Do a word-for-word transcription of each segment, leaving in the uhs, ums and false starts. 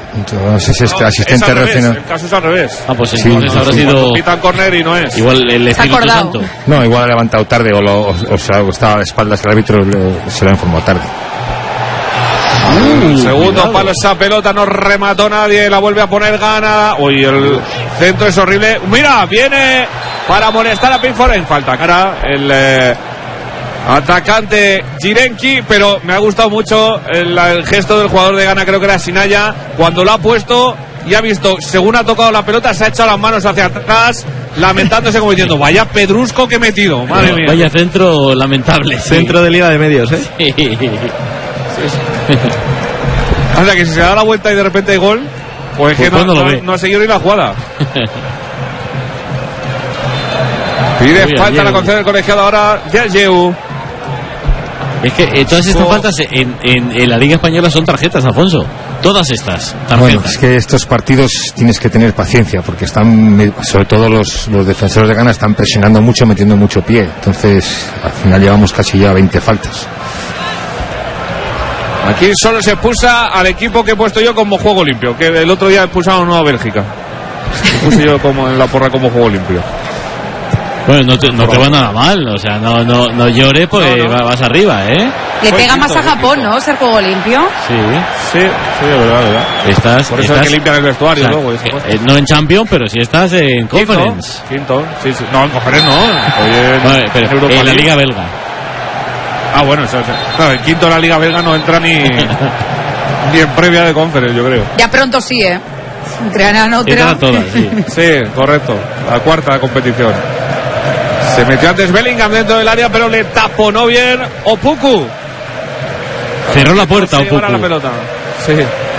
Entonces este no, asistente es al revés, reacciona. el caso es al revés. Ah, pues Sí, entonces sí, habrá sí. sido Pitan corner y no es. igual el Espíritu acordado. Santo. No, igual ha levantado tarde o, lo, o, o sea, o estaba a espaldas el árbitro, le- se lo ha informado tarde. El segundo cuidado. palo, esa pelota no remató nadie, la vuelve a poner Gana. Uy, el centro es horrible. Mira, viene para molestar a Pickford en falta cara el eh, atacante Jirenki, pero me ha gustado mucho el, el gesto del jugador de Ghana, creo que era Sinaya, cuando lo ha puesto y ha visto, según ha tocado la pelota, se ha echado las manos hacia atrás, lamentándose como diciendo, vaya pedrusco que he metido, madre mía. Vaya centro lamentable. Sí. Centro de Liga de Medios, ¿eh? Sí. O sea que si se da la vuelta y de repente hay gol, pues, Pues que no, ¿cuándo lo no- ve? no ha seguido ni la jugada. Pide Uy, falta, ayer, la concede el colegiado ahora Yeu. Es que eh, todas estas Oh. faltas en, en, en la Liga Española son tarjetas, Alfonso. Todas estas tarjetas. Bueno, es que estos partidos tienes que tener paciencia porque están, sobre todo los, los defensores de Ghana están presionando mucho, metiendo mucho pie. Entonces, al final llevamos casi ya veinte faltas. Aquí solo se expulsa al equipo que he puesto yo como juego limpio, que el otro día expulsaron a Bélgica. Puse yo como en la porra como juego limpio. Bueno, no te, no te va nada mal, o sea, no, no, no llores porque No, no. va- vas arriba, ¿eh? Le Fue pega quinto, más a fue Japón, quinto. ¿no? Ser juego limpio. Sí. Sí, sí, de verdad, de verdad. Estás, Por eso estás, hay que limpiar el vestuario o sea, luego. y esas eh, cosas. eh, no en Champions, pero si estás en Conference. Quinto, quinto, sí, sí. No, en Conference no. Estoy en, Vale, pero en Europa en la League. Liga Belga. Ah, bueno, eso, eso. Claro, el quinto de la Liga Belga no entra ni, ni en previa de Conference, yo creo. Ya pronto sí, ¿eh? Entre una y Están otra. todas, sí. Sí, correcto. La cuarta competición. Se metió antes Bellingham dentro del área, pero le taponó bien Opoku. Cerró la puerta, Se llevará Opoku. la pelota. Sí.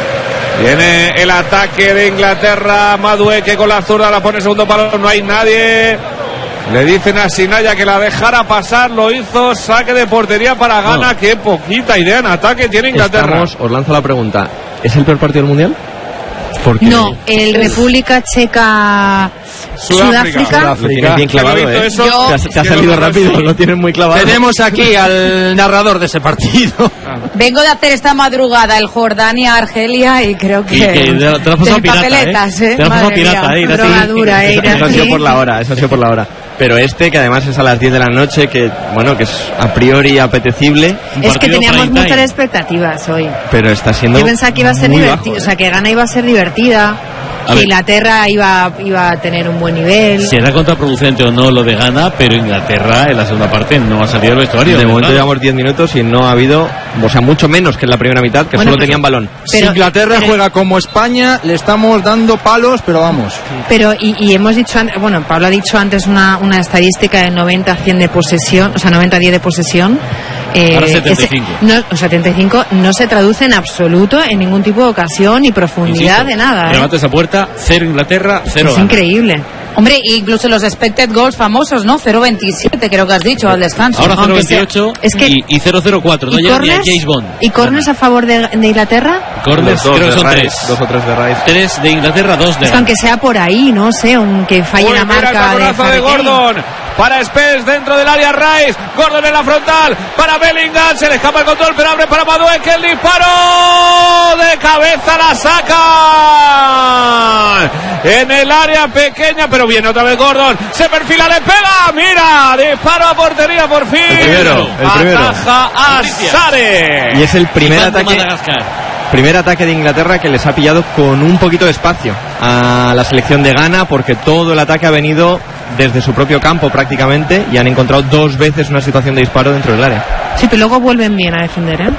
Viene el ataque de Inglaterra. Madue que con la zurda la pone segundo palo. No hay nadie. Le dicen a Sinaya que la dejara pasar. Lo hizo. Saque de portería para Ghana. No. Qué poquita idea en ataque tiene Inglaterra. Estamos, os lanzo la pregunta. ¿Es el peor partido del Mundial? Porque No, el República Checa Sudáfrica. Sudáfrica. lo tienes bien clavado, Yo- ¿eh? eso- Yo- Te ha, te ha Yo- salido yo- rápido, lo tienes muy clavado. Tenemos aquí al narrador de ese partido. Vengo de hacer esta madrugada el Jordania-Argelia y creo que... Y que te lo- te lo has pasado de pirata, papeletas, ¿eh? ¿eh? Te lo has pasado Madre pirata, mía, ¿eh? Ir así. drogadura, ¿eh? Ir Eso ha sido así. por la hora, eso ha sido por la hora. Pero este, que además es a las diez de la noche, que bueno, que es a priori apetecible, Un Es que partido teníamos prime muchas time. expectativas hoy. pero está siendo Yo pensaba que iba a ser muy divertido, bajo, o ¿eh? sea, que Ghana iba a ser divertida, A que ver. Inglaterra iba, iba a tener un buen nivel. Será contraproducente o no lo de Ghana, pero Inglaterra en la segunda parte no ha salido del vestuario. De ¿verdad? momento llevamos diez minutos y no ha habido, o sea, mucho menos que en la primera mitad, que Bueno, solo pero- tenían balón. Si Pero- Inglaterra pero- juega como España, le estamos dando palos, pero vamos. Pero, y, y hemos dicho, an- bueno, Pablo ha dicho antes una, una estadística de noventa a cien de posesión, o sea, noventa a diez de posesión. Eh, Ahora setenta y cinco. ese- no, o setenta y cinco no se traduce en absoluto en ningún tipo de ocasión ni profundidad Insisto, de nada. ¿eh? Remate esa puerta, cero Inglaterra, cero Es Ghana. increíble. Hombre, incluso los expected goals famosos, ¿no? cero veintisiete creo que has dicho al descanso. Ahora Aunque sea- cero veintiocho es que, y, y cero cero cuatro. No ¿y llega ni a corners? James Bond. ¿Y corners a favor de, de Inglaterra? Corners Dos creo que de son Rice, tres. dos o tres de Rice. Tres de Inglaterra, dos de Es que aunque Ghana. sea por ahí, no sé, aunque falle Uy, la mira el marca de taconazo de Harry Kane. Gordon para Spence dentro del área. Rice, Gordon en la frontal para Bellingham, se le escapa el control pero abre para Madue, que el disparo de cabeza la saca en el área pequeña, pero viene otra vez Gordon, se perfila, le pega, mira, disparo a portería por fin. El primero, el primero. Ataja a Sare. Y es el primer Mando ataque, Madagascar. primer ataque de Inglaterra que les ha pillado con un poquito de espacio a la selección de Ghana, porque todo el ataque ha venido desde su propio campo prácticamente y han encontrado dos veces una situación de disparo dentro del área. Sí, pero luego vuelven bien a defender, ¿eh?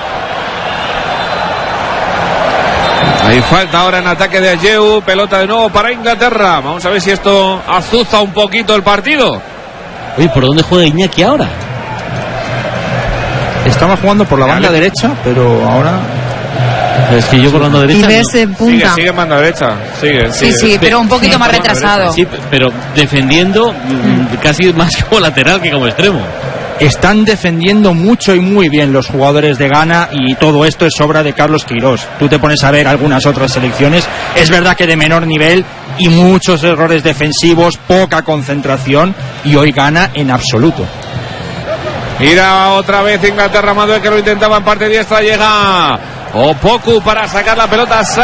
Hay falta ahora en ataque de Ayew, pelota de nuevo para Inglaterra. Vamos a ver si esto azuza un poquito el partido. Oye, ¿por dónde juega Iñaki ahora? Estaba jugando por la banda derecha, pero ahora Es que yo por la banda Y derecha. ves no. en Sigue, punta. sigue en banda derecha. Sigue, Sí, sigue. sí, pero un poquito más retrasado. Sí, pero defendiendo mm, casi más como lateral que como extremo. están defendiendo mucho y muy bien los jugadores de Ghana, y todo esto es obra de Carlos Queiroz. Tú te pones a ver algunas otras selecciones, es verdad que de menor nivel y muchos errores defensivos, poca concentración, y hoy Ghana en absoluto. Mira otra vez Inglaterra, Madue que lo intentaba en parte diestra, llega Opoku para sacar la pelota, saca